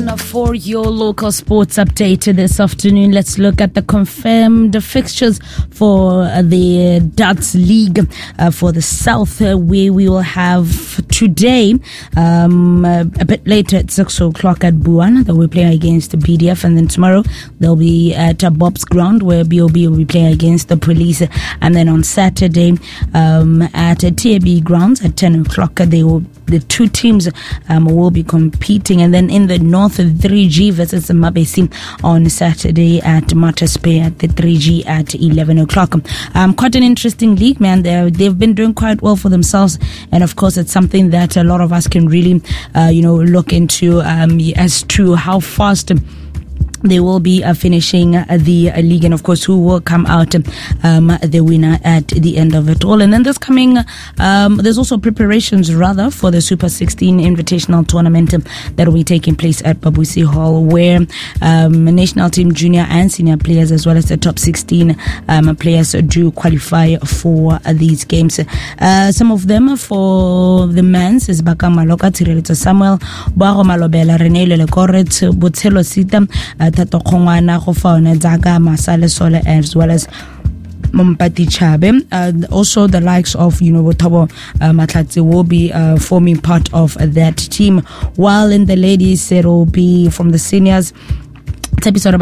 on for your local sports update this afternoon. Let's look at the confirmed fixtures for the Darts League for the South, where we will have today, a bit later at 6 o'clock at Buan, that we're playing against the BDF, and then tomorrow they'll be at Bob's Ground, where BOB will be playing against the Police, and then on Saturday at TAB Grounds at 10 o'clock, the two teams will be competing, and then in the north, 3G versus Mabesi on Saturday at Matas Bay at the 3G at 11 o'clock. Quite an interesting league, man. They've been doing quite well for themselves, and of course it's something that a lot of us can really look into as to how fast they will be finishing the league, and of course who will come out the winner at the end of it all. And then there's also preparations rather for the Super 16 Invitational Tournament that will be taking place at Babusi Hall, where national team junior and senior players, as well as the top 16 players, do qualify for these games. Some of them for the men's is Baka Maloka, Tirelito Samuel, Baro Malobela, Rene Lelekoret, Botelo Sita, Tato Kongwana, Gofauna, Zaga, Masale Sole, as well as Mompati Chabe. Also the likes of Botabo Matlatsi will be forming part of that team, while in the ladies it will be from the seniors. Brina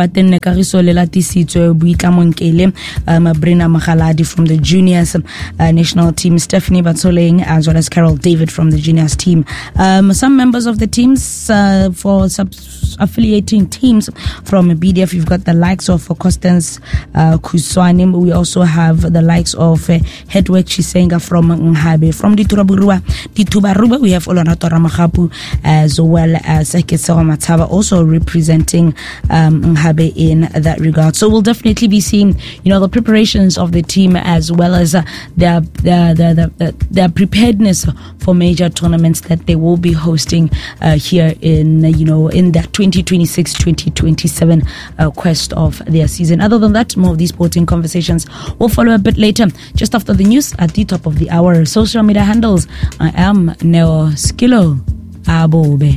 Mahaladi from the juniors national team, Stephanie Batsoleng, as well as Carol David from the juniors team. Some members of the teams for affiliating teams from BDF, you've got the likes of Constance Kuswanim. We also have the likes of Hedwig Chisenga from Nghabe. From Ditubaruba, we have Olonato Ramakapu, as well as Kesero Mataba, also representing Nghabe in that regard. So we'll definitely be seeing the preparations of the team, as well as their preparedness for major tournaments that they will be hosting here in that 2026-2027 quest of their season. Other than that, more of these sporting conversations will follow a bit later, just after the news at the top of the hour. Social media handles: I am Neo Skilo Abobe.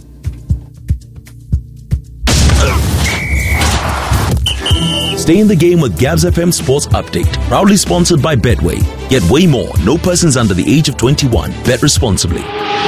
Stay in the game with Gabs FM Sports Update. Proudly sponsored by Betway. Get way more. No persons under the age of 21. Bet responsibly.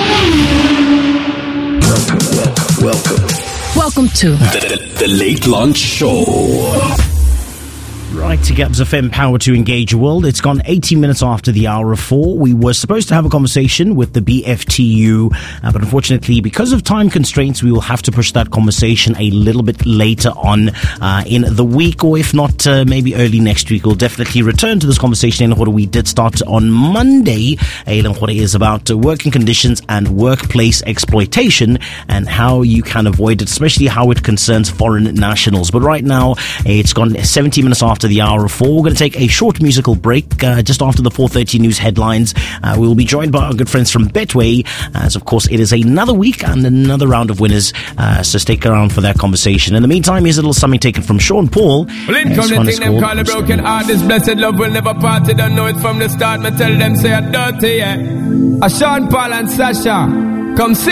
Welcome to the Late Lunch Show. Right to Gabs FM, power to engage your world. It's gone 18 minutes after the hour of 4. We were supposed to have a conversation with the BFTU, but unfortunately, because of time constraints, we will have to push that conversation a little bit later on in the week, or if not, maybe early next week. We'll definitely return to this conversation. We did start on Monday. It is about working conditions and workplace exploitation and how you can avoid it, especially how it concerns foreign nationals. But right now, it's gone 17 minutes after the hour of 4. We're going to take a short musical break just after the 4:30 news headlines. We will be joined by our good friends from Betway, as of course it is another week and another round of winners, so stick around for that conversation. In the meantime, here's a little something taken from Sean Paul. Well, in come the thing them call a broken heart. This blessed love will never part. They don't know it from the start. Me tell them say a dirty, yeah. A Sean Paul and Sasha, come sing.